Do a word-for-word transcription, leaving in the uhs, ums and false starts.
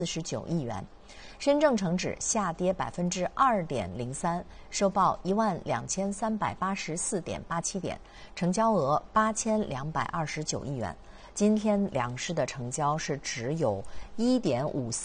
四十九亿元。深证成指下跌百分之二点零三，收报一万两千三百八十四点八七点，成交额八千两百二十九亿元。今天两市的成交是只有一点五四。